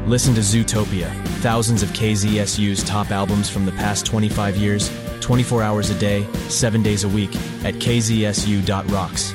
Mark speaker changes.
Speaker 1: Listen to Zootopia, thousands of KZSU's top albums from the past 25 years, 24 hours a day, 7 days a week, at kzsu.rocks.